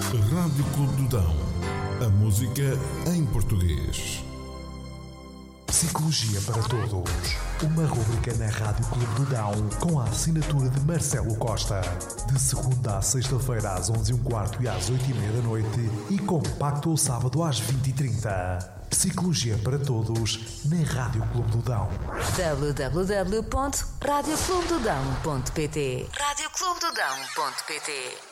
Rádio Clube do Dão. A música em português. Psicologia para Todos. Uma rubrica na Rádio Clube do Dão com a assinatura de Marcelo Costa. De segunda à sexta-feira às 11h15 e às 8h30 da noite e compacto ao sábado às 20h30. Psicologia para Todos na Rádio Clube do Dão. www.radioclubedodão.pt radioclubedodão.pt